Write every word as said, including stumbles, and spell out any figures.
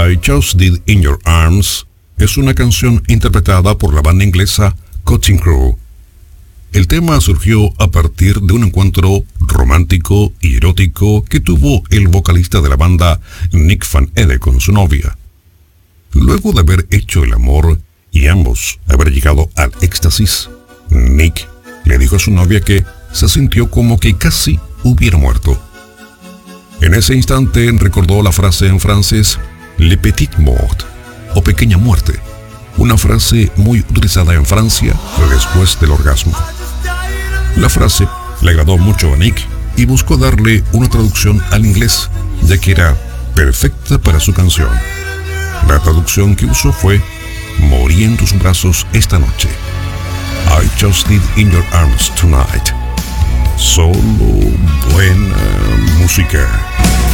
I Just Did In Your Arms es una canción interpretada por la banda inglesa Cutting Crew. El tema surgió a partir de un encuentro romántico y erótico que tuvo el vocalista de la banda Nick Van Ede con su novia. Luego de haber hecho el amor y ambos haber llegado al éxtasis, Nick le dijo a su novia que se sintió como que casi hubiera muerto. En ese instante recordó la frase en francés «Le petit mort» o pequeña muerte, una frase muy utilizada en Francia después del orgasmo. La frase le agradó mucho a Nick y buscó darle una traducción al inglés, ya que era perfecta para su canción. La traducción que usó fue «Morí en tus brazos esta noche». I just did in your arms tonight. Solo buena música.